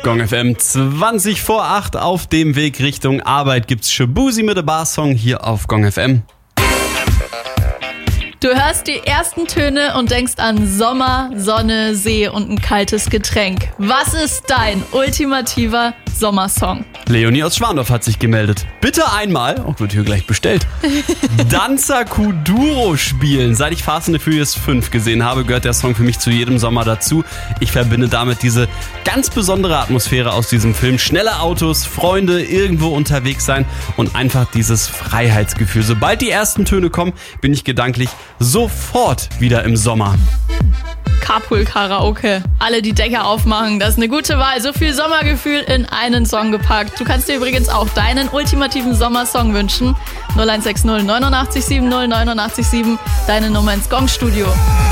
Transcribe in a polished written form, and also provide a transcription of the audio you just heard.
Gong FM 20 vor 8 auf dem Weg Richtung Arbeit gibt's Shabuzi mit der Bar-Song hier auf Gong FM. Du hörst die ersten Töne und denkst an Sommer, Sonne, See und ein kaltes Getränk. Was ist dein ultimativer Sommersong? Leonie aus Schwandorf hat sich gemeldet. Bitte einmal, wird hier gleich bestellt, Danza Kuduro spielen. Seit ich Fast and the Furious 5 gesehen habe, gehört der Song für mich zu jedem Sommer dazu. Ich verbinde damit diese ganz besondere Atmosphäre aus diesem Film. Schnelle Autos, Freunde, irgendwo unterwegs sein und einfach dieses Freiheitsgefühl. Sobald die ersten Töne kommen, bin ich gedanklich sofort wieder im Sommer. Carpool-Karaoke. Alle die Decke aufmachen, das ist eine gute Wahl. So viel Sommergefühl in einen Song gepackt. Du kannst dir übrigens auch deinen ultimativen Sommersong wünschen. 0160 89 70 89 7, deine Nummer ins Gong-Studio.